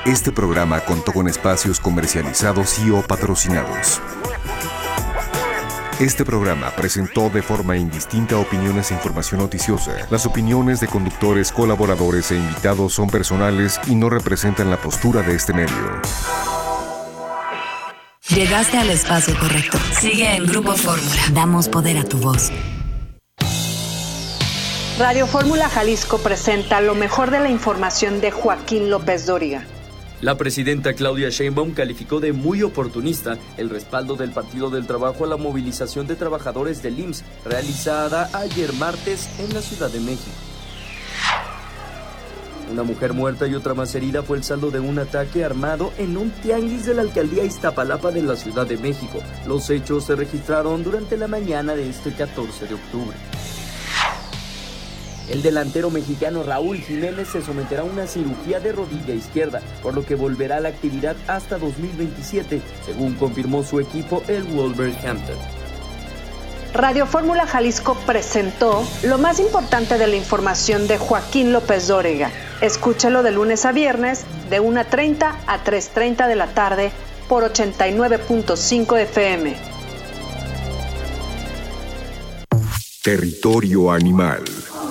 Este programa contó con espacios comercializados y o patrocinados. Este programa presentó de forma indistinta opiniones e información noticiosa. Las opiniones de conductores, colaboradores e invitados son personales y no representan la postura de este medio. Llegaste al espacio correcto. Sigue en Grupo Fórmula. Damos poder a tu voz. Radio Fórmula Jalisco presenta lo mejor de la información de Joaquín López Dóriga. La presidenta Claudia Sheinbaum calificó de muy oportunista el respaldo del Partido del Trabajo a la movilización de trabajadores del IMSS realizada ayer martes en la Ciudad de México. Una mujer muerta y otra más herida fue el saldo de un ataque armado en un tianguis de la alcaldía Iztapalapa de la Ciudad de México. Los hechos se registraron durante la mañana de este 14 de octubre. El delantero mexicano Raúl Jiménez se someterá a una cirugía de rodilla izquierda, por lo que volverá a la actividad hasta 2027, según confirmó su equipo, el Wolverhampton. Radio Fórmula Jalisco presentó lo más importante de la información de Joaquín López Dóriga. Escúchalo de lunes a viernes, de 1:30 a 3:30 de la tarde, por 89.5 FM. Territorio animal.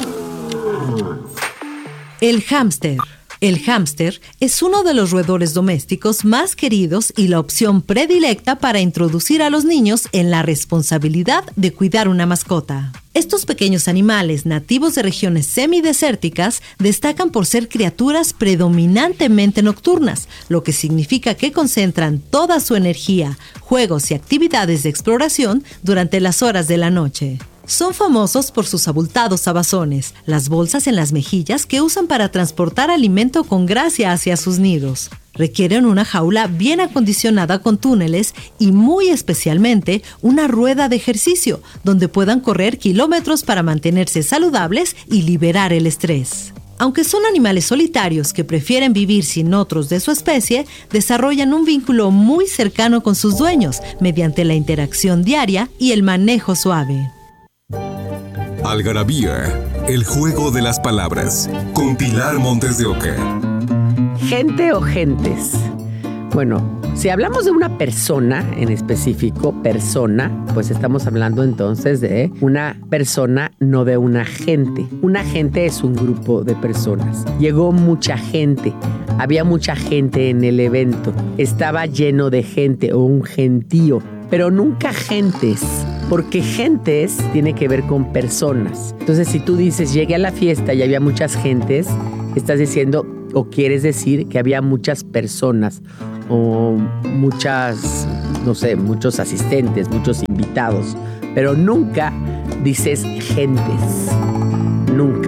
El hámster. El hámster es uno de los roedores domésticos más queridos y la opción predilecta para introducir a los niños en la responsabilidad de cuidar una mascota. Estos pequeños animales nativos de regiones semidesérticas destacan por ser criaturas predominantemente nocturnas, lo que significa que concentran toda su energía, juegos y actividades de exploración durante las horas de la noche. Son famosos por sus abultados abazones, las bolsas en las mejillas que usan para transportar alimento con gracia hacia sus nidos. Requieren una jaula bien acondicionada con túneles y muy especialmente una rueda de ejercicio donde puedan correr kilómetros para mantenerse saludables y liberar el estrés. Aunque son animales solitarios que prefieren vivir sin otros de su especie, desarrollan un vínculo muy cercano con sus dueños mediante la interacción diaria y el manejo suave. Algarabía, el juego de las palabras, con Pilar Montes de Oca. ¿Gente o gentes? Bueno, si hablamos de una persona en específico, persona, pues estamos hablando entonces de una persona, no de una gente. Una gente es un grupo de personas. Llegó mucha gente, había mucha gente en el evento, estaba lleno de gente o un gentío, pero nunca gentes. Porque gentes tiene que ver con personas. Entonces, si tú dices, llegué a la fiesta y había muchas gentes, estás diciendo o quieres decir que había muchas personas o muchas, no sé, muchos asistentes, muchos invitados. Pero nunca dices gentes. Nunca.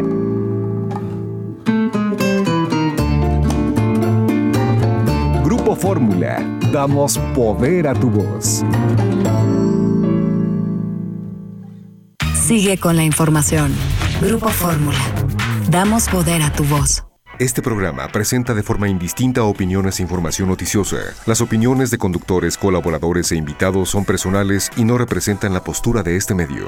Grupo Fórmula. Damos poder a tu voz. Sigue con la información. Grupo Fórmula. Damos poder a tu voz. Este programa presenta de forma indistinta opiniones e información noticiosa. Las opiniones de conductores, colaboradores e invitados son personales y no representan la postura de este medio.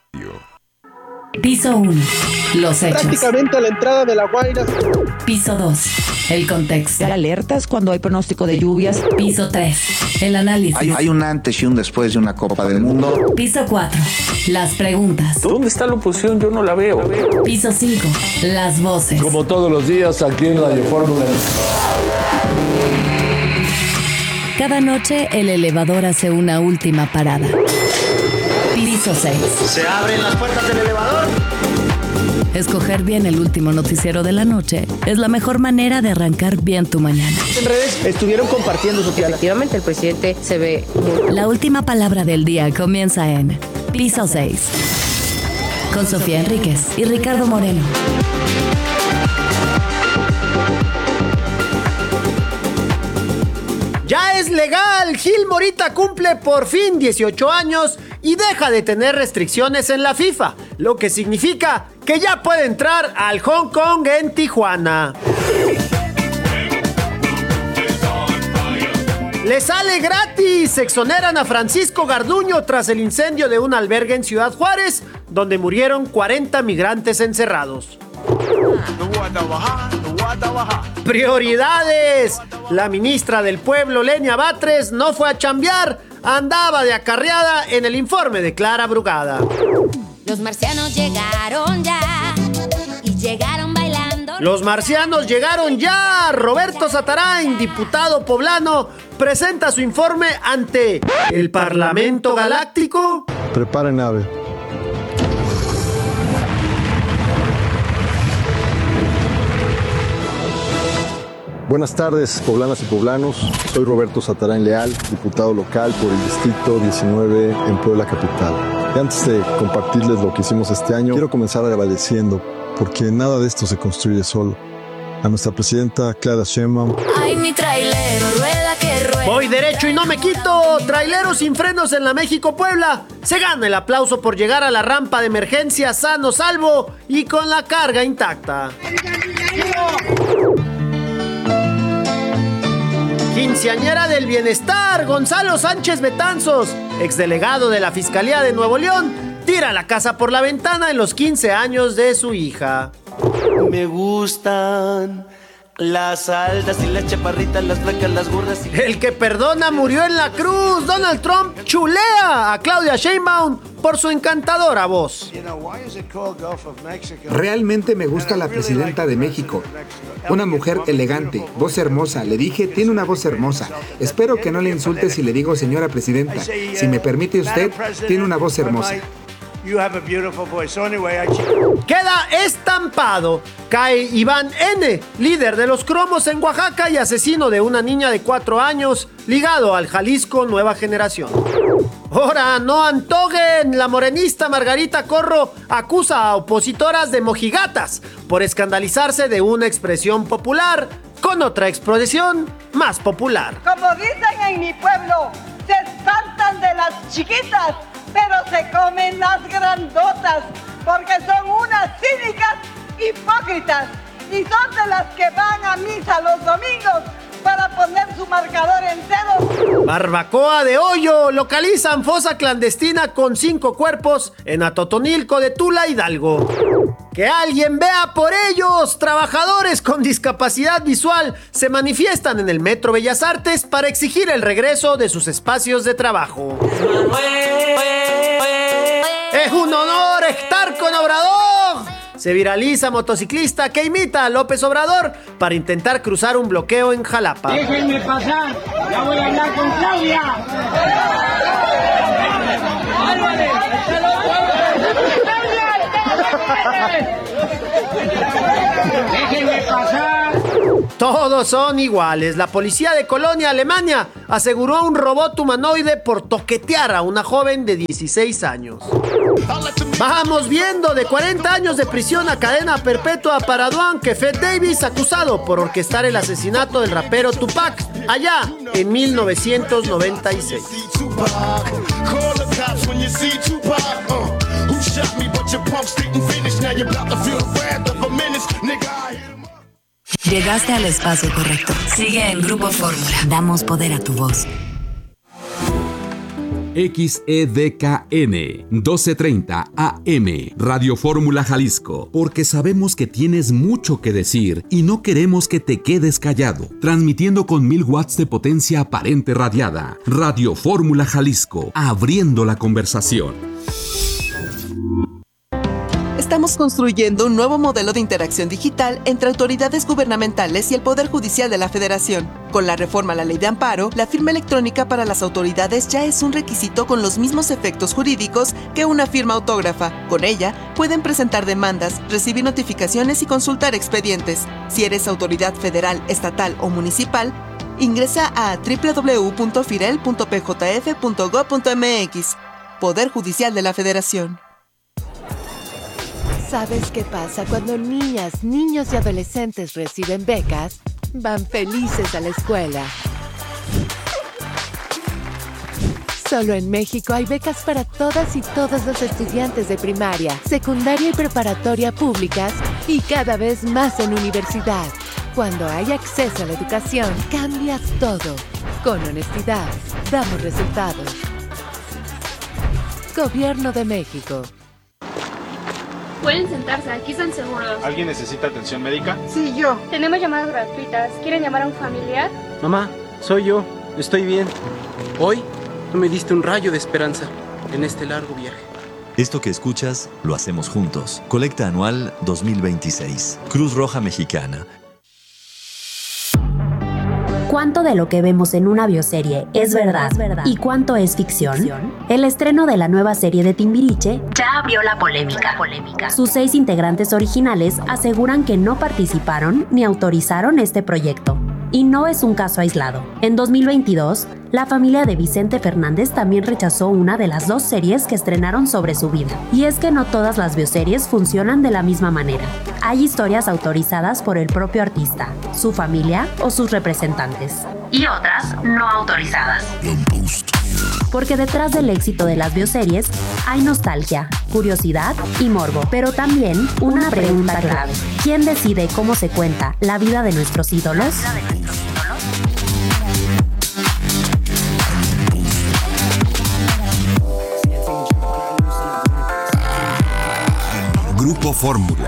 Piso 1. Los hechos. Prácticamente a la entrada de La Guaira. Piso 2. El contexto. Alertas cuando hay pronóstico de lluvias. Piso 3. El análisis. Hay un antes y un después de una Copa del Mundo. Piso 4. Las preguntas. ¿Dónde está la oposición? Yo no la veo. Piso 5. Las voces. Como todos los días aquí en Radio Fórmula. Cada noche el elevador hace una última parada. Piso 6. Se abren las puertas del elevador. Escoger bien el último noticiero de la noche es la mejor manera de arrancar bien tu mañana. En redes estuvieron compartiendo su piala. Efectivamente, el presidente se ve... La última palabra del día comienza en Piso 6. Con Sofía Enríquez y Ricardo Moreno. Ya es legal. Gil Morita cumple por fin 18 años y deja de tener restricciones en la FIFA, lo que significa que ya puede entrar al Hong Kong en Tijuana. ¡Le sale gratis! Exoneran a Francisco Garduño tras el incendio de un albergue en Ciudad Juárez, donde murieron 40 migrantes encerrados. Prioridades. La ministra del Pueblo, Lenia Batres, no fue a chambear, andaba de acarreada en el informe de Clara Brugada. Los marcianos llegaron ya y llegaron bailando. Los marcianos llegaron ya. Roberto Satarain, diputado poblano, presenta su informe ante el Parlamento Galáctico. Preparen nave. Buenas tardes, poblanas y poblanos. Soy Roberto Satarain Leal, diputado local por el Distrito 19 en Puebla Capital. Y antes de compartirles lo que hicimos este año, quiero comenzar agradeciendo, porque nada de esto se construye solo, a nuestra presidenta Clara Sheinbaum. Ay, mi trailero, rueda que rueda. Voy derecho y no me quito. Trailero sin frenos en la México-Puebla. Se gana el aplauso por llegar a la rampa de emergencia sano, salvo y con la carga intacta. Quinceañera del Bienestar, Gonzalo Sánchez Betanzos, exdelegado de la Fiscalía de Nuevo León, tira la casa por la ventana en los 15 años de su hija. Me gustan las altas y las chaparritas, las flacas, las gordas. El que perdona murió en la cruz. Donald Trump chulea a Claudia Sheinbaum por su encantadora voz. Realmente me gusta la presidenta de México. Una mujer elegante, voz hermosa. Le dije, tiene una voz hermosa. Espero que no le insulte si le digo señora presidenta. Si me permite usted, tiene una voz hermosa. Queda estampado. Cae Iván N., líder de los cromos en Oaxaca y asesino de una niña de 4 años, ligado al Jalisco Nueva Generación. Ahora no antoguen. La morenista Margarita Corro acusa a opositoras de mojigatas por escandalizarse de una expresión popular con otra expresión más popular. Como dicen en mi pueblo, se espantan de las chiquitas, pero se comen las grandotas, porque son unas cínicas hipócritas y son de las que van a misa los domingos para poner su marcador entero. Barbacoa de Hoyo. Localizan fosa clandestina con 5 cuerpos en Atotonilco de Tula, Hidalgo. ¡Que alguien vea por ellos! Trabajadores con discapacidad visual se manifiestan en el Metro Bellas Artes para exigir el regreso de sus espacios de trabajo. ¡Es un honor estar con Obrador! Se viraliza motociclista que imita a López Obrador para intentar cruzar un bloqueo en Jalapa. ¡Déjenme pasar! ¡Ya voy a hablar con Claudia! ¡Déjenme pasar! Todos son iguales. La policía de Colonia, Alemania, aseguró a un robot humanoide por toquetear a una joven de 16 años. Vamos viendo. De 40 años de prisión a cadena perpetua para Duane Kefed Davis, acusado por orquestar el asesinato del rapero Tupac allá en 1996. Llegaste al espacio correcto. Sigue en Grupo Fórmula. Damos poder a tu voz. XEDKN 1230 AM Radio Fórmula Jalisco, porque sabemos que tienes mucho que decir y no queremos que te quedes callado. Transmitiendo con 1000 watts de potencia aparente radiada. Radio Fórmula Jalisco, abriendo la conversación. Estamos construyendo un nuevo modelo de interacción digital entre autoridades gubernamentales y el Poder Judicial de la Federación. Con la reforma a la Ley de Amparo, la firma electrónica para las autoridades ya es un requisito con los mismos efectos jurídicos que una firma autógrafa. Con ella, pueden presentar demandas, recibir notificaciones y consultar expedientes. Si eres autoridad federal, estatal o municipal, ingresa a www.firel.pjf.gov.mx. Poder Judicial de la Federación. ¿Sabes qué pasa cuando niñas, niños y adolescentes reciben becas? Van felices a la escuela. Solo en México hay becas para todas y todos los estudiantes de primaria, secundaria y preparatoria públicas y cada vez más en universidad. Cuando hay acceso a la educación, cambias todo. Con honestidad, damos resultados. Gobierno de México. Pueden sentarse, aquí están seguros. ¿Alguien necesita atención médica? Sí, yo. Tenemos llamadas gratuitas. ¿Quieren llamar a un familiar? Mamá, soy yo. Estoy bien. Hoy tú me diste un rayo de esperanza en este largo viaje. Esto que escuchas, lo hacemos juntos. Colecta anual 2026. Cruz Roja Mexicana. ¿Cuánto de lo que vemos en una bioserie es verdad y cuánto es ficción? El estreno de la nueva serie de Timbiriche ya abrió la polémica. Sus 6 integrantes originales aseguran que no participaron ni autorizaron este proyecto. Y no es un caso aislado. En 2022, la familia de Vicente Fernández también rechazó una de las 2 series que estrenaron sobre su vida. Y es que no todas las bioseries funcionan de la misma manera. Hay historias autorizadas por el propio artista, su familia o sus representantes. Y otras no autorizadas. Porque detrás del éxito de las bioseries hay nostalgia, curiosidad y morbo, pero también una pregunta clave. ¿Quién decide cómo se cuenta la vida de nuestros ídolos? Grupo Fórmula.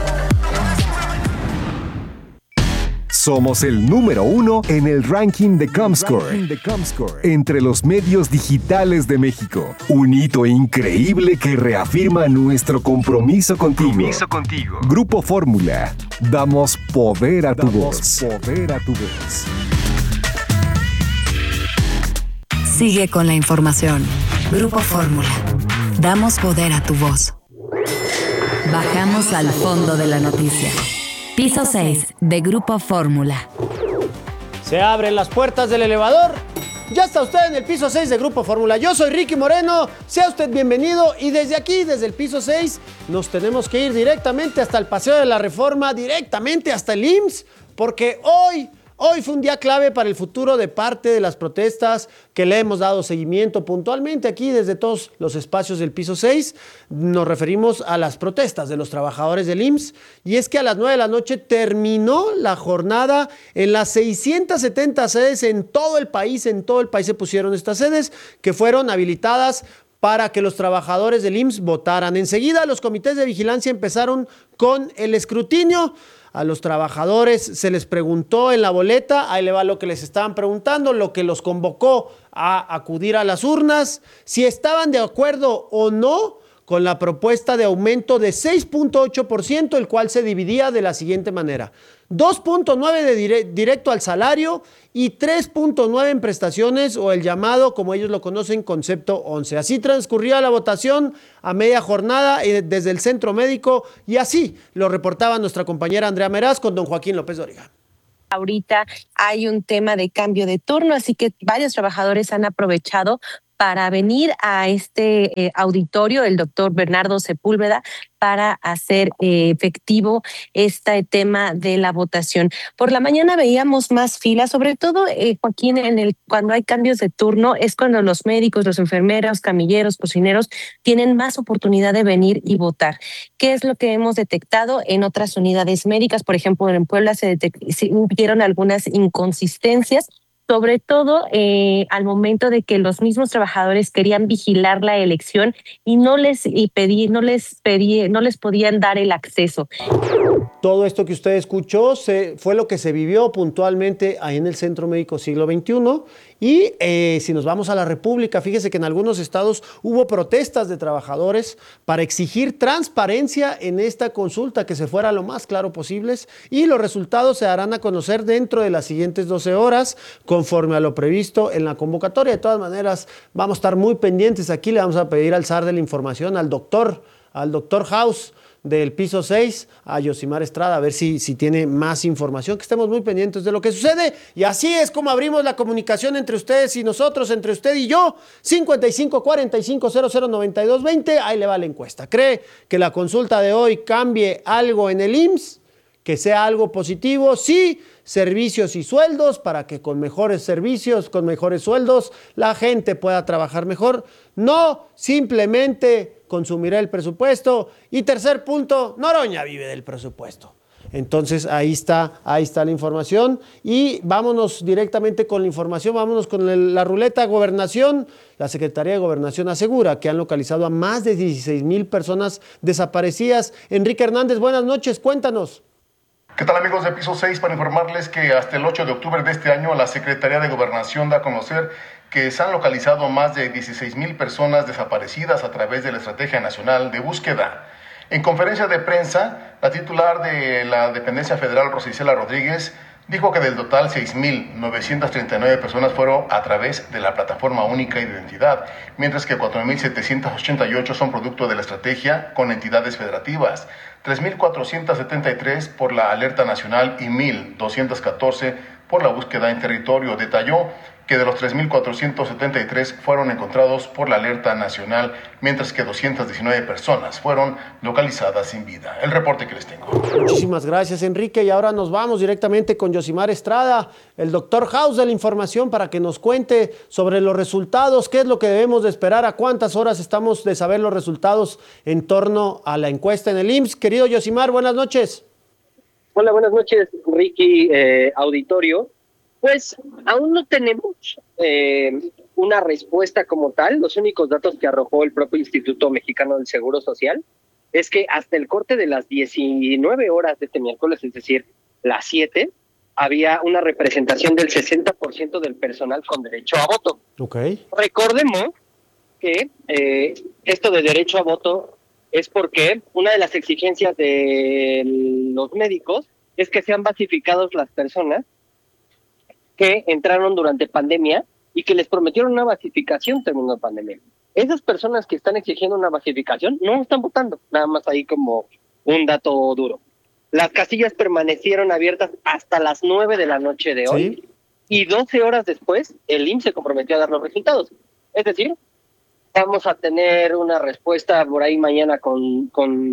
Somos el número 1 en el ranking de Comscore entre los medios digitales de México. Un hito increíble que reafirma nuestro compromiso contigo. Grupo Fórmula. Damos poder a tu voz. Sigue con la información. Grupo Fórmula. Damos poder a tu voz. Bajamos al fondo de la noticia. Piso 6 de Grupo Fórmula. Se abren las puertas del elevador. Ya está usted en el piso 6 de Grupo Fórmula. Yo soy Ricky Moreno. Sea usted bienvenido. Y desde aquí, desde el piso 6, nos tenemos que ir directamente hasta el Paseo de la Reforma, directamente hasta el IMSS, porque hoy fue un día clave para el futuro de parte de las protestas que le hemos dado seguimiento puntualmente aquí desde todos los espacios del piso 6. Nos referimos a las protestas de los trabajadores del IMSS. Y es que a las 9 de la noche terminó la jornada en las 670 sedes en todo el país. En todo el país se pusieron estas sedes que fueron habilitadas para que los trabajadores del IMSS votaran. Enseguida los comités de vigilancia empezaron con el escrutinio. A los trabajadores se les preguntó en la boleta, ahí le va lo que les estaban preguntando, lo que los convocó a acudir a las urnas, si estaban de acuerdo o no con la propuesta de aumento de 6.8%, el cual se dividía de la siguiente manera: 2.9 de directo al salario y 3.9 en prestaciones, o el llamado, como ellos lo conocen, concepto 11. Así transcurría la votación a media jornada desde el centro médico, y así lo reportaba nuestra compañera Andrea Meraz con don Joaquín López Dóriga. Ahorita hay un tema de cambio de turno, así que varios trabajadores han aprovechado para venir a este auditorio, el doctor Bernardo Sepúlveda, para hacer efectivo este tema de la votación. Por la mañana veíamos más filas, sobre todo, Joaquín, cuando hay cambios de turno, es cuando los médicos, los enfermeros, camilleros, cocineros tienen más oportunidad de venir y votar. ¿Qué es lo que hemos detectado en otras unidades médicas? Por ejemplo, en Puebla se vieron algunas inconsistencias, sobre todo al momento de que los mismos trabajadores querían vigilar la elección y no les podían dar el acceso. Todo esto que usted escuchó fue lo que se vivió puntualmente ahí en el Centro Médico Siglo XXI. Y si nos vamos a la República, fíjese que en algunos estados hubo protestas de trabajadores para exigir transparencia en esta consulta, que se fuera lo más claro posible, y los resultados se darán a conocer dentro de las siguientes 12 horas, conforme a lo previsto en la convocatoria. De todas maneras, vamos a estar muy pendientes. Aquí le vamos a pedir al zar de la información, al doctor House del piso 6, a Yosimar Estrada, a ver si tiene más información, que estemos muy pendientes de lo que sucede. Y así es como abrimos la comunicación entre ustedes y nosotros, entre usted y yo. 55 45 00 92 20, ahí le va la encuesta. ¿Cree que la consulta de hoy cambie algo en el IMSS? ¿Que sea algo positivo? Sí, servicios y sueldos, para que con mejores servicios, con mejores sueldos, la gente pueda trabajar mejor. No, simplemente consumirá el presupuesto. Y tercer punto, Noroña vive del presupuesto. Entonces ahí está la información. Y vámonos directamente con la información, vámonos con la ruleta Gobernación. La Secretaría de Gobernación asegura que han localizado a más de 16,000 personas desaparecidas. Enrique Hernández, buenas noches, cuéntanos. ¿Qué tal, amigos de Piso 6? Para informarles que hasta el 8 de octubre de este año la Secretaría de Gobernación da a conocer que se han localizado más de 16,000 personas desaparecidas a través de la Estrategia Nacional de Búsqueda. En conferencia de prensa, la titular de la dependencia federal, Rosa Isela Rodríguez, dijo que del total 6,939 personas fueron a través de la Plataforma Única de Identidad, mientras que 4,788 son producto de la estrategia con entidades federativas, 3,473 por la Alerta Nacional y 1,214 por la búsqueda en territorio. Detalló que de los 3,473 fueron encontrados por la Alerta Nacional, mientras que 219 personas fueron localizadas sin vida. El reporte que les tengo. Muchísimas gracias, Enrique. Y ahora nos vamos directamente con Yosimar Estrada, el doctor House de la información, para que nos cuente sobre los resultados, qué es lo que debemos de esperar, a cuántas horas estamos de saber los resultados en torno a la encuesta en el IMSS. Querido Yosimar, buenas noches. Hola, buenas noches, Ricky, auditorio. Pues aún no tenemos una respuesta como tal. Los únicos datos que arrojó el propio Instituto Mexicano del Seguro Social es que hasta el corte de las 19 horas de este miércoles, es decir, las 7, había una representación del 60% del personal con derecho a voto. Okay. Recordemos que esto de derecho a voto es porque una de las exigencias de los médicos es que sean basificados las personas que entraron durante pandemia y que les prometieron una basificación terminando la pandemia. Esas personas que están exigiendo una basificación no están votando, nada más ahí como un dato duro. Las casillas permanecieron abiertas hasta las 9 de la noche de hoy, ¿sí? Y 12 horas después el IMSS se comprometió a dar los resultados. Es decir, vamos a tener una respuesta por ahí mañana con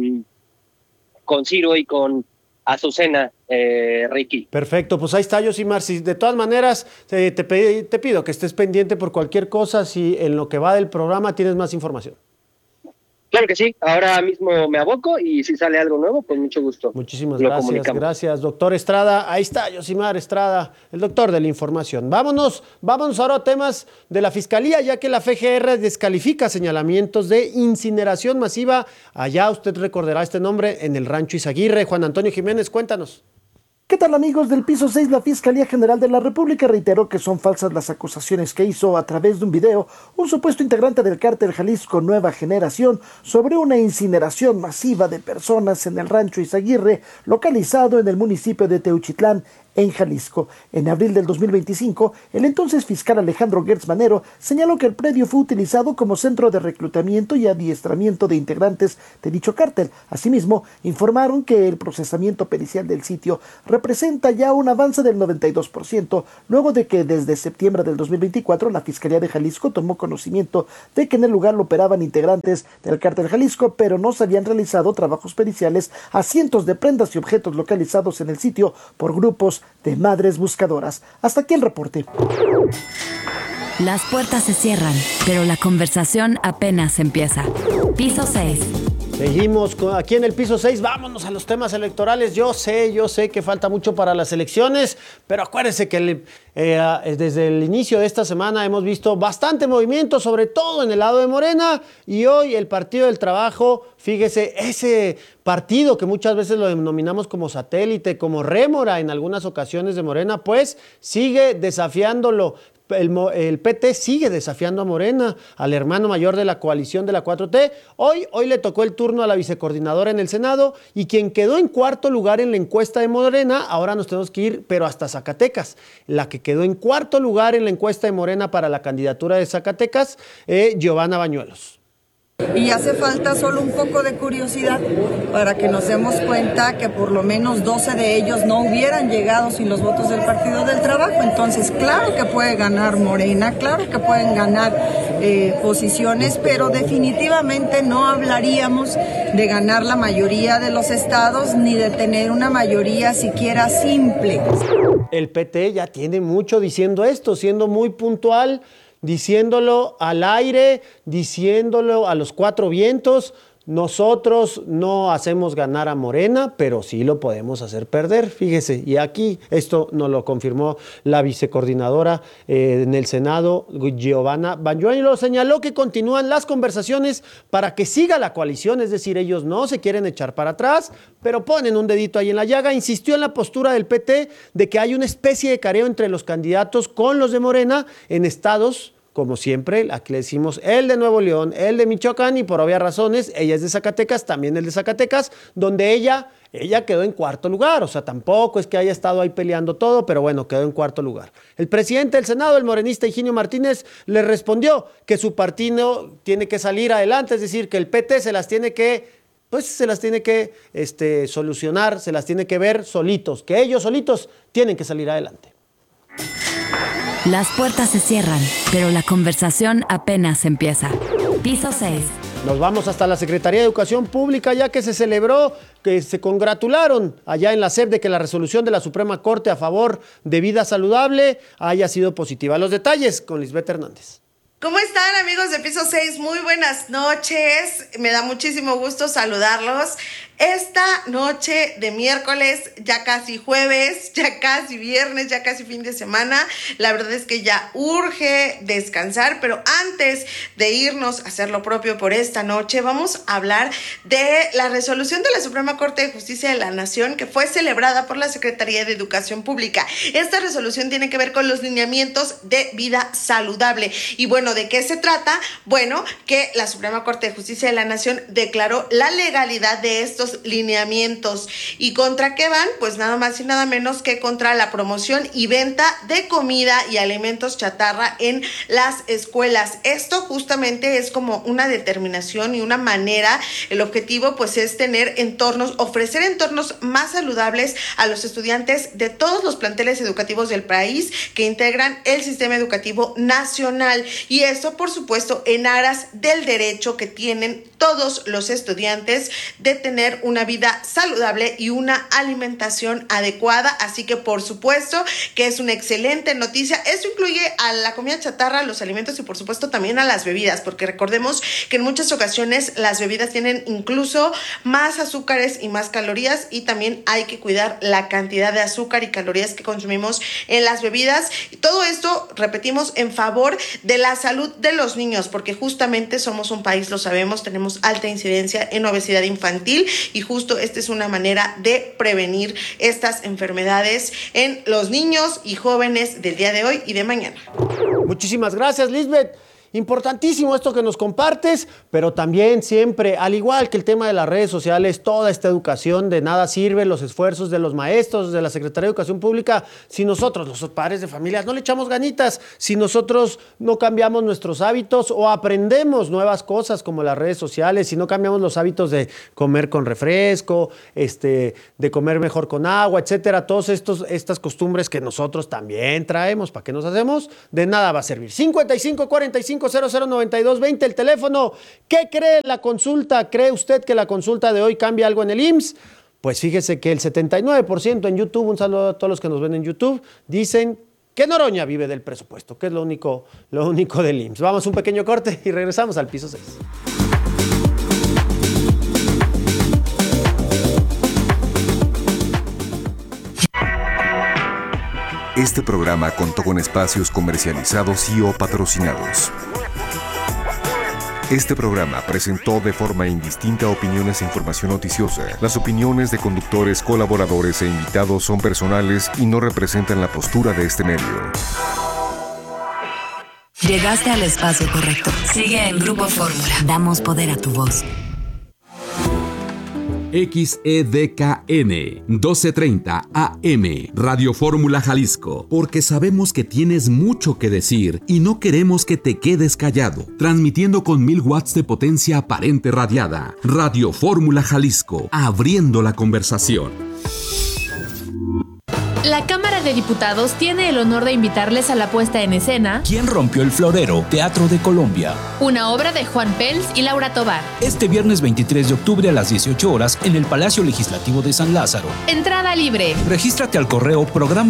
Ciro y con Azucena, Ricky. Perfecto, pues ahí está, Yosimar. Si de todas maneras te pido que estés pendiente por cualquier cosa, si en lo que va del programa tienes más información. Claro que sí, ahora mismo me aboco y si sale algo nuevo, pues mucho gusto. Muchísimas gracias, doctor Estrada. Ahí está, Yosimar Estrada, el doctor de la información. Vámonos ahora a temas de la Fiscalía, ya que la FGR descalifica señalamientos de incineración masiva. Allá usted recordará este nombre en el Rancho Izaguirre. Juan Antonio Jiménez, cuéntanos. ¿Qué tal, amigos del Piso 6? La Fiscalía General de la República reiteró que son falsas las acusaciones que hizo a través de un video un supuesto integrante del cártel Jalisco Nueva Generación sobre una incineración masiva de personas en el Rancho Izaguirre, localizado en el municipio de Teuchitlán, en Jalisco. En abril del 2025, el entonces fiscal Alejandro Gertz Manero señaló que el predio fue utilizado como centro de reclutamiento y adiestramiento de integrantes de dicho cártel. Asimismo, informaron que el procesamiento pericial del sitio representa ya un avance del 92%, luego de que desde septiembre del 2024 la Fiscalía de Jalisco tomó conocimiento de que en el lugar lo operaban integrantes del cártel Jalisco, pero no se habían realizado trabajos periciales a cientos de prendas y objetos localizados en el sitio por grupos de madres buscadoras. Hasta aquí el reporte. Las puertas se cierran, pero la conversación apenas empieza. Piso 6. Seguimos aquí en el Piso 6, vámonos a los temas electorales. Yo sé que falta mucho para las elecciones, pero acuérdense que desde el inicio de esta semana hemos visto bastante movimiento, sobre todo en el lado de Morena, y hoy el Partido del Trabajo, fíjese, ese partido que muchas veces lo denominamos como satélite, como rémora en algunas ocasiones de Morena, pues sigue desafiándolo. El PT sigue desafiando a Morena, al hermano mayor de la coalición de la 4T. Hoy le tocó el turno a la vicecoordinadora en el Senado, y quien quedó en cuarto lugar en la encuesta de Morena, ahora nos tenemos que ir, pero hasta Zacatecas. La que quedó en cuarto lugar en la encuesta de Morena para la candidatura de Zacatecas, Giovanna Bañuelos. Y hace falta solo un poco de curiosidad para que nos demos cuenta que por lo menos 12 de ellos no hubieran llegado sin los votos del Partido del Trabajo. Entonces, claro que puede ganar Morena, claro que pueden ganar posiciones, pero definitivamente no hablaríamos de ganar la mayoría de los estados ni de tener una mayoría siquiera simple. El PT ya tiene mucho diciendo esto, siendo muy puntual, diciéndolo al aire, diciéndolo a los cuatro vientos. nosotros no hacemos ganar a Morena, pero sí lo podemos hacer perder, fíjese. Y aquí esto nos lo confirmó la vicecoordinadora en el Senado, Giovanna Banjuan, y lo señaló que continúan las conversaciones para que siga la coalición, es decir, ellos no se quieren echar para atrás, pero ponen un dedito ahí en la llaga. Insistió en la postura del PT de que hay una especie de careo entre los candidatos con los de Morena en estados, como siempre, aquí le decimos el de Nuevo León, el de Michoacán, y por obvias razones, ella es de Zacatecas, también el de Zacatecas, donde ella quedó en cuarto lugar. O sea, tampoco es que haya estado ahí peleando todo, pero bueno, quedó en cuarto lugar. El presidente del Senado, el morenista Higinio Martínez, le respondió que su partido tiene que salir adelante, es decir, que el PT se las tiene que solucionar, se las tiene que ver solitos, que ellos solitos tienen que salir adelante. Las puertas se cierran, pero la conversación apenas empieza. Piso 6. Nos vamos hasta la Secretaría de Educación Pública, ya que se celebró, que se congratularon allá en la SEP de que la resolución de la Suprema Corte a favor de vida saludable haya sido positiva. Los detalles con Lisbeth Hernández. ¿Cómo están, amigos de Piso 6? Muy buenas noches. Me da muchísimo gusto saludarlos. Esta noche de miércoles, ya casi jueves, ya casi viernes, ya casi fin de semana, la verdad es que ya urge descansar, pero antes de irnos a hacer lo propio por esta noche, vamos a hablar de la resolución de la Suprema Corte de Justicia de la Nación que fue celebrada por la Secretaría de Educación Pública. Esta resolución tiene que ver con los lineamientos de vida saludable. Y bueno, ¿de qué se trata? Bueno, que la Suprema Corte de Justicia de la Nación declaró la legalidad de estos lineamientos. ¿Y contra qué van? Pues nada más y nada menos que contra la promoción y venta de comida y alimentos chatarra en las escuelas. Esto justamente es como una determinación y una manera, el objetivo pues es ofrecer entornos más saludables a los estudiantes de todos los planteles educativos del país que integran el sistema educativo nacional. Y esto, por supuesto, en aras del derecho que tienen todos los estudiantes de tener una vida saludable y una alimentación adecuada. Así que, por supuesto, que es una excelente noticia. Esto incluye a la comida chatarra, a los alimentos y, por supuesto, también a las bebidas, porque recordemos que en muchas ocasiones las bebidas tienen incluso más azúcares y más calorías, y también hay que cuidar la cantidad de azúcar y calorías que consumimos en las bebidas. Y todo esto, repetimos, en favor de la salud de los niños, porque justamente somos un país, lo sabemos, tenemos alta incidencia en obesidad infantil, y justo esta es una manera de prevenir estas enfermedades en los niños y jóvenes del día de hoy y de mañana. Muchísimas gracias, Lisbeth. Importantísimo esto que nos compartes, pero también siempre, al igual que el tema de las redes sociales, toda esta educación, de nada sirven los esfuerzos de los maestros, de la Secretaría de Educación Pública, si nosotros, los padres de familias, no le echamos ganitas, si nosotros no cambiamos nuestros hábitos o aprendemos nuevas cosas como las redes sociales, si no cambiamos los hábitos de comer con refresco, de comer mejor con agua, etcétera, todas estas costumbres que nosotros también traemos, ¿para qué nos hacemos? De nada va a servir. 5545-009220, el teléfono. ¿Qué cree la consulta? ¿Cree usted que la consulta de hoy cambia algo en el IMSS? Pues fíjese que el 79% en YouTube, un saludo a todos los que nos ven en YouTube, dicen que Noroña vive del presupuesto, que es lo único del IMSS. Vamos a un pequeño corte y regresamos al Piso 6. Este programa contó con espacios comercializados y o patrocinados. Este programa presentó de forma indistinta opiniones e información noticiosa. Las opiniones de conductores, colaboradores e invitados son personales y no representan la postura de este medio. Llegaste al espacio correcto. Sigue en Grupo Fórmula. Damos poder a tu voz. XEDKN 1230 AM Radio Fórmula Jalisco, porque sabemos que tienes mucho que decir y no queremos que te quedes callado. Transmitiendo con 1000 watts de potencia aparente radiada. Radio Fórmula Jalisco, abriendo la conversación. La Cámara de Diputados tiene el honor de invitarles a la puesta en escena ¿Quién rompió el florero? Teatro de Colombia. Una obra de Juan Pels y Laura Tobar. Este viernes 23 de octubre a las 18 horas en el Palacio Legislativo de San Lázaro. Entrada libre. Regístrate al correo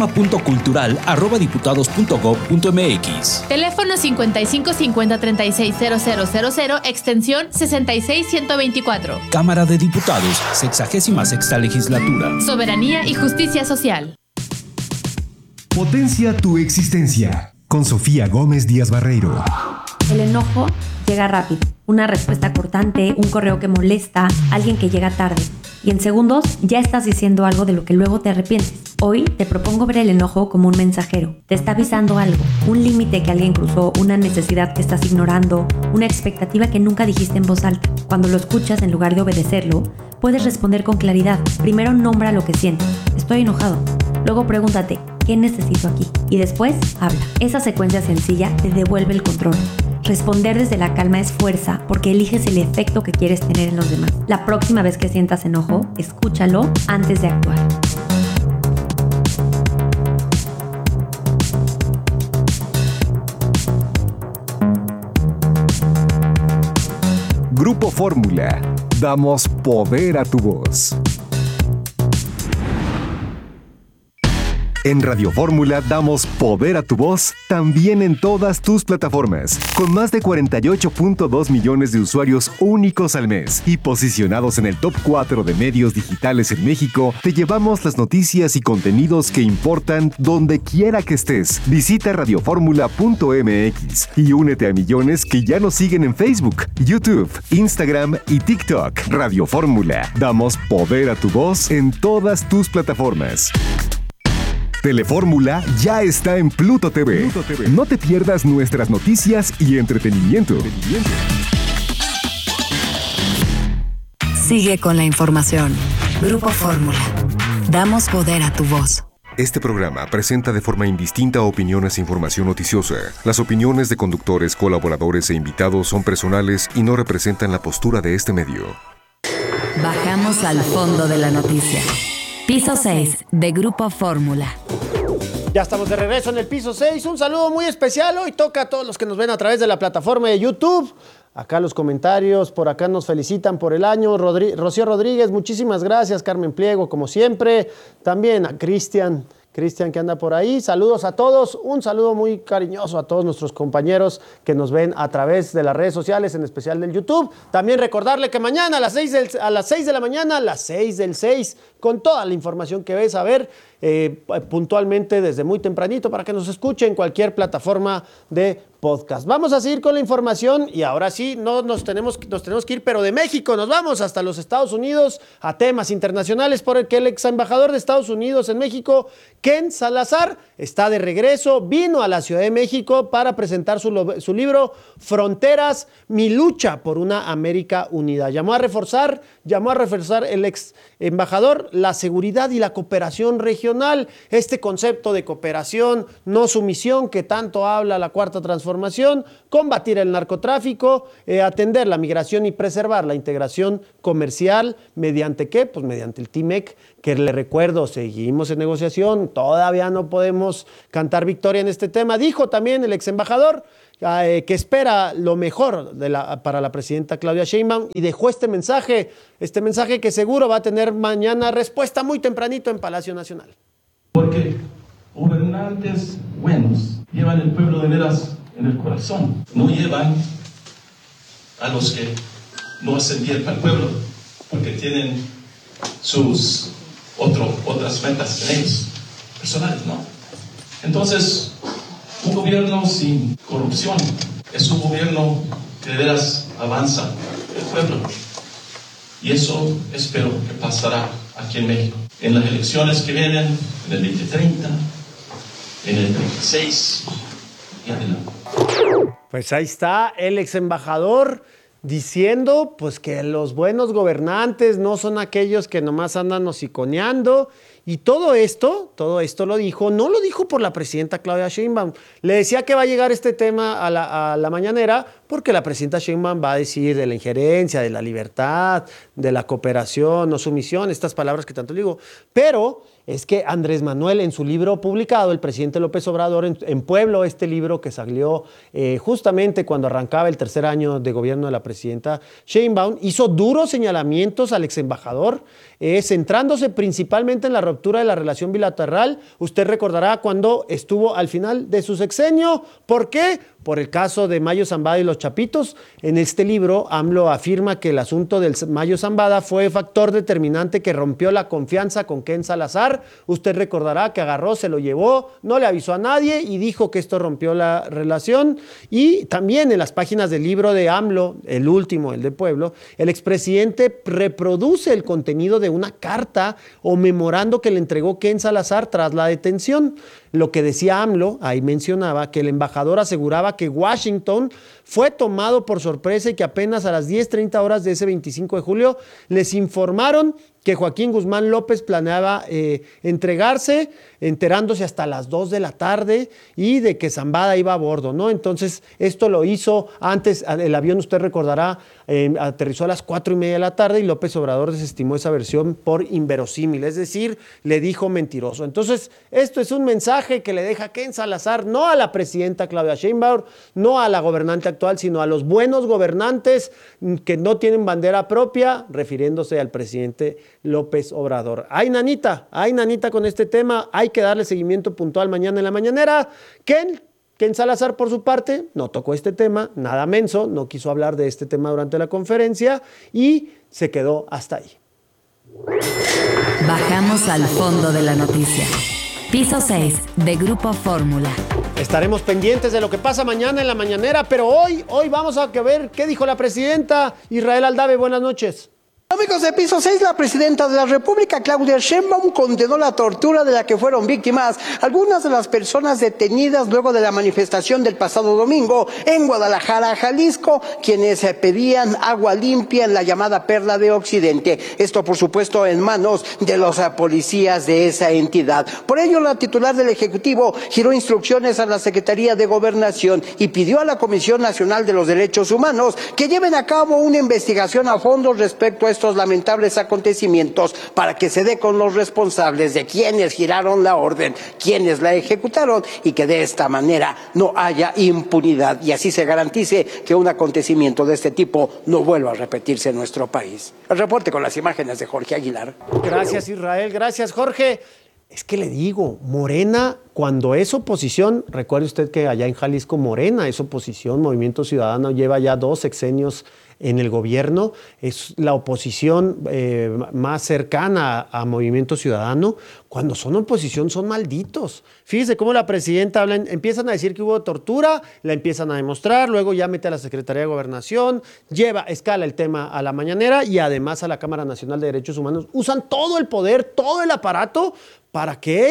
programa.cultural@diputados.gov.mx. Teléfono 55 50 36 0000, extensión 66 124. Cámara de Diputados, 66ª Legislatura. Soberanía y justicia social. Potencia tu existencia. Con Sofía Gómez Díaz Barreiro. El enojo llega rápido. Una respuesta cortante, un correo que molesta, alguien que llega tarde. Y en segundos ya estás diciendo algo de lo que luego te arrepientes. Hoy te propongo ver el enojo como un mensajero. Te está avisando algo, un límite que alguien cruzó, una necesidad que estás ignorando, una expectativa que nunca dijiste en voz alta. Cuando lo escuchas, en lugar de obedecerlo, puedes responder con claridad. Primero nombra lo que sientes. Estoy enojado. Luego pregúntate, ¿qué necesito aquí? Y después, habla. Esa secuencia sencilla te devuelve el control. Responder desde la calma es fuerza porque eliges el efecto que quieres tener en los demás. La próxima vez que sientas enojo, escúchalo antes de actuar. Grupo Fórmula. Damos poder a tu voz. En Radio Fórmula damos poder a tu voz también en todas tus plataformas, con más de 48.2 millones de usuarios únicos al mes y posicionados en el top 4 de medios digitales en México. Te llevamos las noticias y contenidos que importan donde quiera que estés. Visita radioformula.mx y únete a millones que ya nos siguen en Facebook, YouTube, Instagram y TikTok. Radio Fórmula, damos poder a tu voz en todas tus plataformas. Telefórmula ya está en Pluto TV. No te pierdas nuestras noticias y entretenimiento. Sigue con la información. Grupo Fórmula. Damos poder a tu voz. Este programa presenta de forma indistinta opiniones e información noticiosa. Las opiniones de conductores, colaboradores e invitados son personales y no representan la postura de este medio. Bajamos al fondo de la noticia. Piso 6 de Grupo Fórmula. Ya estamos de regreso en el piso 6. Un saludo muy especial. Hoy toca a todos los que nos ven a través de la plataforma de YouTube. Acá los comentarios, por acá nos felicitan por el año. Rocío Rodríguez, muchísimas gracias. Carmen Pliego, como siempre. También a Cristian que anda por ahí. Saludos a todos. Un saludo muy cariñoso a todos nuestros compañeros que nos ven a través de las redes sociales, en especial del YouTube. También recordarle que mañana a las 6 de la mañana, a las 6 del 6, con toda la información que ves a ver, puntualmente desde muy tempranito para que nos escuche en cualquier plataforma de podcast. Vamos a seguir con la información y ahora sí, nos tenemos que ir, pero de México nos vamos hasta los Estados Unidos a temas internacionales, porque el ex embajador de Estados Unidos en México, Ken Salazar, está de regreso, vino a la Ciudad de México para presentar su libro Fronteras, mi lucha por una América unida. Llamó a reforzar el ex embajador la seguridad y la cooperación regional, este concepto de cooperación, no sumisión que tanto habla la Cuarta Transformación, combatir el narcotráfico, atender la migración y preservar la integración comercial, ¿mediante qué? Pues mediante el TIMEC, que le recuerdo, seguimos en negociación, todavía no podemos cantar victoria en este tema. Dijo también el ex embajador que espera lo mejor para la presidenta Claudia Sheinbaum y dejó este mensaje que seguro va a tener mañana respuesta muy tempranito en Palacio Nacional. Porque gobernantes buenos llevan el pueblo de veras en el corazón, no llevan a los que no hacen bien para el pueblo, porque tienen sus otras metas en ellos, personales, ¿no? Entonces, un gobierno sin corrupción es un gobierno que de veras avanza el pueblo. Y eso espero que pasará aquí en México. En las elecciones que vienen, en el 2030, en el 36 y adelante. Pues ahí está el ex embajador diciendo pues que los buenos gobernantes no son aquellos que nomás andan hociconeando. Y todo esto lo dijo, no lo dijo por la presidenta Claudia Sheinbaum. Le decía que va a llegar este tema a la mañanera porque la presidenta Sheinbaum va a decir de la injerencia, de la libertad, de la cooperación, no sumisión, estas palabras que tanto digo. Pero es que Andrés Manuel, en su libro publicado, el presidente López Obrador, en Pueblo, este libro que salió justamente cuando arrancaba el tercer año de gobierno de la presidenta Sheinbaum, hizo duros señalamientos al exembajador, centrándose principalmente en la ruptura de la relación bilateral. Usted recordará cuando estuvo al final de su sexenio. ¿Por qué? Por el caso de Mayo Zambada y los Chapitos. En este libro, AMLO afirma que el asunto del Mayo Zambada fue factor determinante que rompió la confianza con Ken Salazar. Usted recordará que agarró, se lo llevó, no le avisó a nadie y dijo que esto rompió la relación. Y también en las páginas del libro de AMLO, el último, el de Pueblo, el expresidente reproduce el contenido de una carta o memorando que le entregó Ken Salazar tras la detención. Lo que decía AMLO, ahí mencionaba que el embajador aseguraba que Washington fue tomado por sorpresa y que apenas a las 10:30 horas de ese 25 de julio les informaron que Joaquín Guzmán López planeaba entregarse, enterándose hasta las 2 de la tarde y de que Zambada iba a bordo, ¿no? Entonces, esto lo hizo antes, el avión, usted recordará, aterrizó a las 4:30 de la tarde y López Obrador desestimó esa versión por inverosímil, es decir, le dijo mentiroso. Entonces, esto es un mensaje que le deja Ken Salazar, no a la presidenta Claudia Sheinbaum, no a la gobernante actual, sino a los buenos gobernantes que no tienen bandera propia, refiriéndose al presidente López Obrador. Ay, nanita con este tema, hay que darle seguimiento puntual mañana en la mañanera. Ken Salazar, por su parte, no tocó este tema, nada menso, no quiso hablar de este tema durante la conferencia y se quedó hasta ahí. Bajamos al fondo de la noticia. Piso 6 de Grupo Fórmula. Estaremos pendientes de lo que pasa mañana en la mañanera, pero hoy vamos a ver qué dijo la presidenta. Israel Aldave, buenas noches. Amigos de Piso 6, la presidenta de la República, Claudia Sheinbaum, condenó la tortura de la que fueron víctimas algunas de las personas detenidas luego de la manifestación del pasado domingo en Guadalajara, Jalisco, quienes pedían agua limpia en la llamada Perla de Occidente. Esto, por supuesto, en manos de los policías de esa entidad. Por ello, la titular del Ejecutivo giró instrucciones a la Secretaría de Gobernación y pidió a la Comisión Nacional de los Derechos Humanos que lleven a cabo una investigación a fondo respecto a estos lamentables acontecimientos para que se dé con los responsables de quienes giraron la orden, quienes la ejecutaron y que de esta manera no haya impunidad y así se garantice que un acontecimiento de este tipo no vuelva a repetirse en nuestro país. El reporte con las imágenes de Jorge Aguilar. Gracias, Israel. Gracias, Jorge. Es que le digo, Morena, cuando es oposición, recuerde usted que allá en Jalisco Morena es oposición, Movimiento Ciudadano lleva ya 2 sexenios en el gobierno, es la oposición más cercana a Movimiento Ciudadano. Cuando son oposición son malditos. Fíjese cómo la presidenta empiezan a decir que hubo tortura, la empiezan a demostrar, luego ya mete a la Secretaría de Gobernación, escala el tema a la mañanera y además a la Cámara Nacional de Derechos Humanos. Usan todo el poder, todo el aparato para que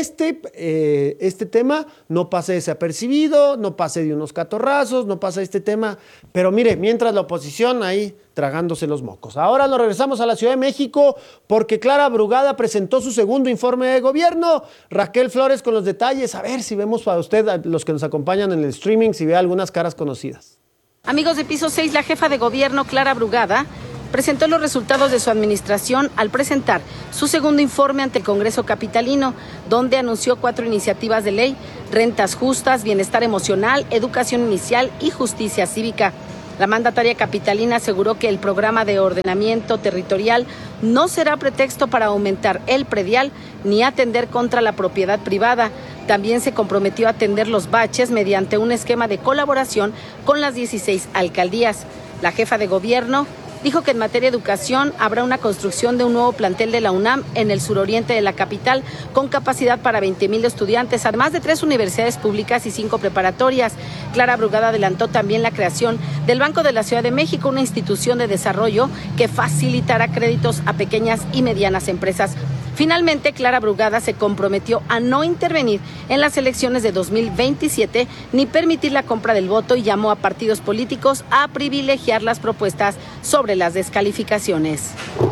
este tema no pase desapercibido, no pase de unos catorrazos, no pase este tema. Pero mire, mientras la oposición ahí tragándose los mocos. Ahora nos regresamos a la Ciudad de México porque Clara Brugada presentó su segundo informe de gobierno. Raquel Flores con los detalles. A ver si vemos para usted, a los que nos acompañan en el streaming, si ve algunas caras conocidas. Amigos de Piso 6, la jefa de gobierno, Clara Brugada, presentó los resultados de su administración al presentar su segundo informe ante el Congreso capitalino, donde anunció 4 iniciativas de ley: rentas justas, bienestar emocional, educación inicial y justicia cívica. La mandataria capitalina aseguró que el programa de ordenamiento territorial no será pretexto para aumentar el predial ni atender contra la propiedad privada. También se comprometió a atender los baches mediante un esquema de colaboración con las 16 alcaldías. La jefa de gobierno dijo que en materia de educación habrá una construcción de un nuevo plantel de la UNAM en el suroriente de la capital con capacidad para 20,000 estudiantes, además de 3 universidades públicas y 5 preparatorias. Clara Brugada adelantó también la creación del Banco de la Ciudad de México, una institución de desarrollo que facilitará créditos a pequeñas y medianas empresas. Finalmente, Clara Brugada se comprometió a no intervenir en las elecciones de 2027 ni permitir la compra del voto y llamó a partidos políticos a privilegiar las propuestas sobre las descalificaciones.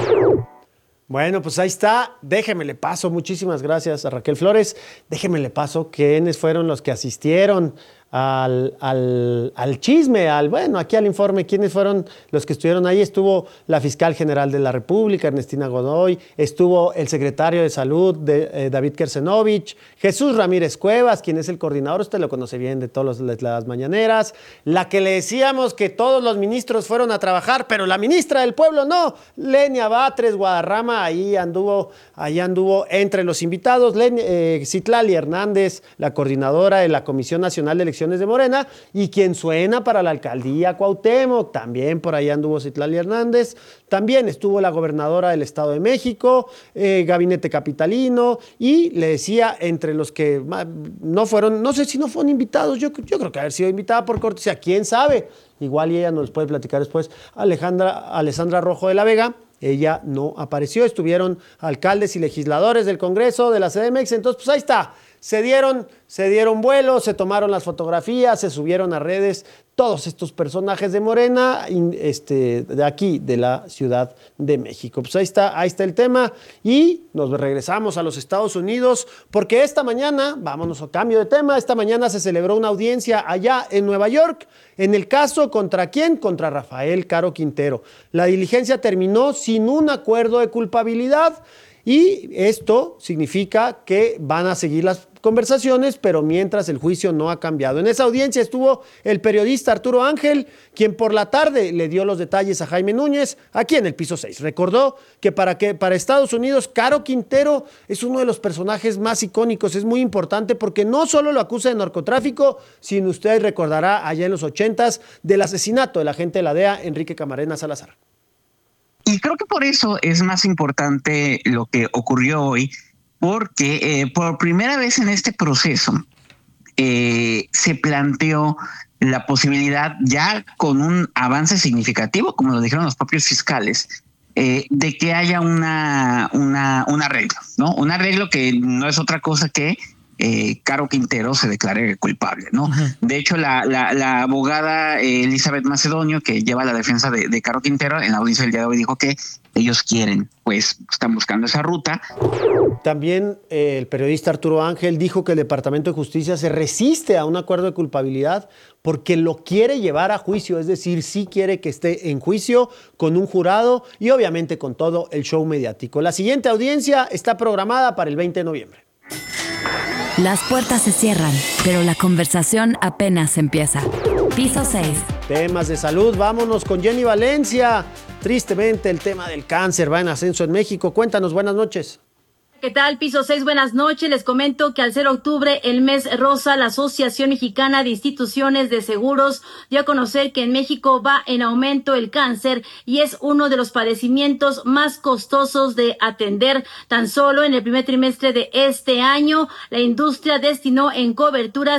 Bueno, pues ahí está. Déjemele paso. Muchísimas gracias a Raquel Flores. Déjemele paso quiénes fueron los que asistieron chisme, aquí al informe, quiénes fueron los que estuvieron ahí. Estuvo la fiscal general de la República, Ernestina Godoy, estuvo el secretario de Salud, David Kersenovich, Jesús Ramírez Cuevas, quien es el coordinador, usted lo conoce bien de todas las mañaneras, la que le decíamos que todos los ministros fueron a trabajar, pero la ministra del Pueblo no, Lenia Batres Guadarrama, ahí anduvo entre los invitados, Citlali Hernández, la coordinadora de la Comisión Nacional de Elecciones de Morena, y quien suena para la alcaldía Cuauhtémoc, también por ahí anduvo Citlali Hernández, también estuvo la gobernadora del Estado de México, gabinete capitalino, y le decía, entre los que no fueron, no sé si no fueron invitados, yo creo que haber sido invitada por cortesía, quién sabe, igual y ella nos puede platicar después, Alessandra Rojo de la Vega. Ella no apareció, estuvieron alcaldes y legisladores del Congreso, de la CDMX, entonces pues ahí está, se dieron vuelo, se tomaron las fotografías, se subieron a redes todos estos personajes de Morena, de aquí, de la Ciudad de México. Pues ahí está el tema y nos regresamos a los Estados Unidos porque esta mañana, vámonos a cambio de tema, esta mañana se celebró una audiencia allá en Nueva York, en el caso ¿contra quién? Contra Rafael Caro Quintero. La diligencia terminó sin un acuerdo de culpabilidad y esto significa que van a seguir las conversaciones, pero mientras el juicio no ha cambiado. En esa audiencia estuvo el periodista Arturo Ángel, quien por la tarde le dio los detalles a Jaime Núñez, aquí en el piso 6. Recordó que para Estados Unidos, Caro Quintero es uno de los personajes más icónicos, es muy importante porque no solo lo acusa de narcotráfico, sino usted recordará allá en los 80s del asesinato del agente de la DEA, Enrique Camarena Salazar. Y creo que por eso es más importante lo que ocurrió hoy, porque por primera vez en este proceso se planteó la posibilidad, ya con un avance significativo, como lo dijeron los propios fiscales, de que haya un arreglo, ¿no? Un arreglo que no es otra cosa que Caro Quintero se declare culpable, ¿no? Uh-huh. De hecho, la abogada Elizabeth Macedonio, que lleva la defensa de Caro Quintero, en la audiencia del día de hoy dijo que ellos quieren, pues están buscando esa ruta. También el periodista Arturo Ángel dijo que el Departamento de Justicia se resiste a un acuerdo de culpabilidad porque lo quiere llevar a juicio, es decir, sí quiere que esté en juicio con un jurado y obviamente con todo el show mediático. La siguiente audiencia está programada para el 20 de noviembre. Las puertas se cierran, pero la conversación apenas empieza. Piso 6. Temas de salud, vámonos con Jenny Valencia. Tristemente el tema del cáncer va en ascenso en México. Cuéntanos, buenas noches. ¿Qué tal? Piso 6, buenas noches. Les comento que al ser octubre, el mes rosa, la Asociación Mexicana de Instituciones de Seguros dio a conocer que en México va en aumento el cáncer y es uno de los padecimientos más costosos de atender. Tan solo en el primer trimestre de este año, la industria destinó en cobertura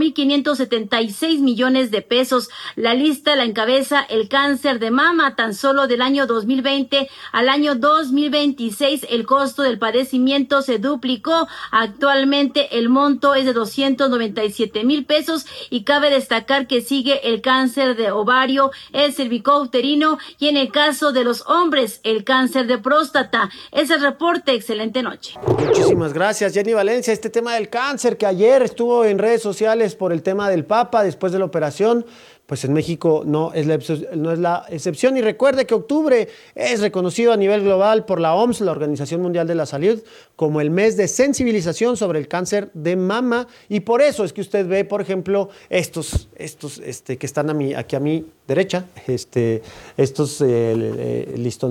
5,576 millones de pesos. La lista la encabeza el cáncer de mama. Tan solo del año 2020 al año 2026, el costo del padecimiento se duplicó. Actualmente el monto es de 297,000 pesos y cabe destacar que sigue el cáncer de ovario, el cervicouterino y en el caso de los hombres, el cáncer de próstata. Es el reporte. Excelente noche. Muchísimas gracias, Jenny Valencia. Este tema del cáncer que ayer estuvo en redes sociales por el tema del Papa después de la operación, pues en México no es la excepción. Y recuerde que octubre es reconocido a nivel global por la OMS, la Organización Mundial de la Salud, como el mes de sensibilización sobre el cáncer de mama. Y por eso es que usted ve, por ejemplo, estos que están aquí a mi derecha, estos listones